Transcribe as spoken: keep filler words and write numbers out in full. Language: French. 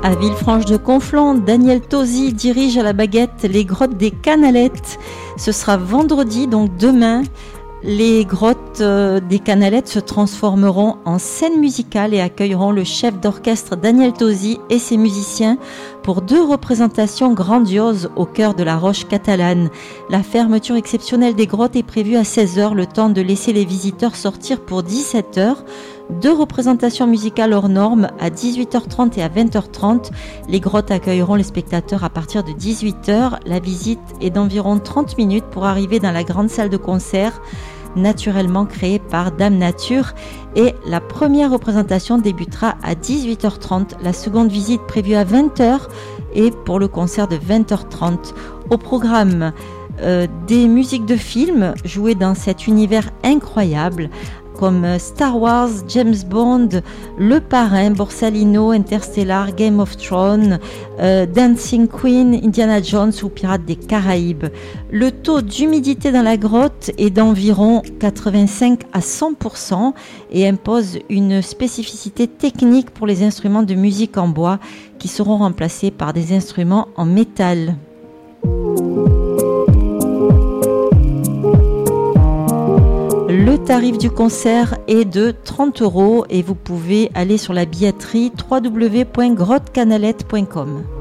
À Villefranche-de-Conflans, Daniel Tosi dirige à la baguette les grottes des Canalettes. Ce sera vendredi, donc demain. Les grottes euh, des Canalettes se transformeront en scène musicale et accueilleront le chef d'orchestre Daniel Tosi et ses musiciens pour deux représentations grandioses au cœur de la Roche catalane. La fermeture exceptionnelle des grottes est prévue à seize heures, le temps de laisser les visiteurs sortir pour dix-sept heures. Deux représentations musicales hors normes à dix-huit heures trente et à vingt heures trente. Les grottes accueilleront les spectateurs à partir de dix-huit heures. La visite est d'environ trente minutes pour arriver dans la grande salle de concert, naturellement créée par Dame Nature. Et la première représentation débutera à dix-huit heures trente. La seconde visite prévue à vingt heures et pour le concert de vingt heures trente. Au programme, euh, des musiques de films jouées dans cet univers incroyable, comme Star Wars, James Bond, Le Parrain, Borsalino, Interstellar, Game of Thrones, euh, Dancing Queen, Indiana Jones ou Pirates des Caraïbes. Le taux d'humidité dans la grotte est d'environ quatre-vingt-cinq à cent pour cent et impose une spécificité technique pour les instruments de musique en bois qui seront remplacés par des instruments en métal. Le tarif du concert est de trente euros et vous pouvez aller sur la billetterie w w w point grotte canalette point com.